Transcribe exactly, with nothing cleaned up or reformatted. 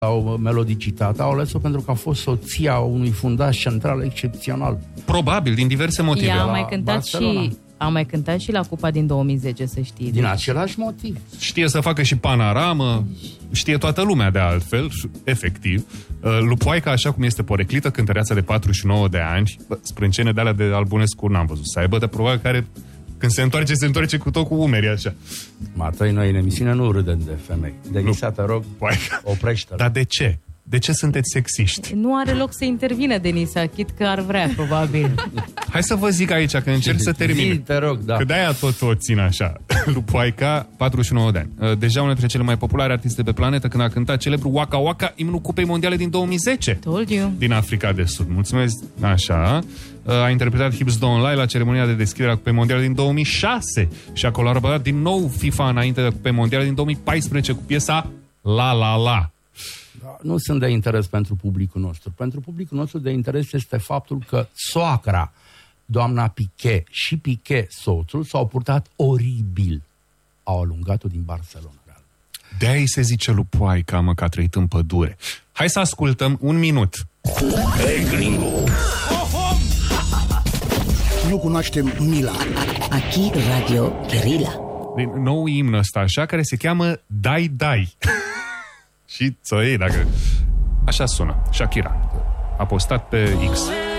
sau melodicitatea, au ales-o pentru că a fost soția unui fundaș central excepțional. Probabil, din diverse motive. Ea a La mai cântat Barcelona. și a mai cântat și la Cupa din două mii zece, să știi. Din același motiv. Știe să facă și panoramă, știe toată lumea de altfel, efectiv. Lupoaica, așa cum este poreclită, cântăreața de patruzeci și nouă de ani, sprâncene de alea de Albunescu n-am văzut să aibă, dar probabil care când se întoarce, se întoarce cu tot cu umerii așa. Matăi, noi în emisiune nu râdem de femei. Denisa, te rog, Lupoaica. oprește-l. Dar de ce? De ce sunteți sexiști? Nu are loc să intervină Denisa, chit că ar vrea, probabil. Hai să vă zic aici, că încerc să termin. Zi, te rog, da. Că de-aia tot o țin așa. Lupoaica, patruzeci și nouă de ani. Deja una dintre cele mai populare artiste pe planetă, când a cântat celebru Waka Waka, imnul Cupei Mondiale din două mii zece. Told you. Din Africa de Sud. Mulțumesc, așa. A interpretat Hips Don't Lie la ceremonia de deschidere a Cupei Mondiale din două mii șase și a colaborat din nou FIFA înainte de Cupei Mondiale din două mii paisprezece cu piesa La La La. Da, nu sunt de interes pentru publicul nostru. Pentru publicul nostru de interes este faptul că soacra, doamna Piqué și Piqué, soțul, s-au purtat oribil. Au alungat-o din Barcelona. De-aia se zice Lupoaica, mă, că a trăit în pădure. Hai să ascultăm un minut. Hey, gringo! Nu cunoaștem Mila. Aquí Radio Guerrilla. Din nou imn ăsta, așa, care se cheamă Dai Dai. Și ți-o iei, dacă... Așa sună. Shakira a postat pe X.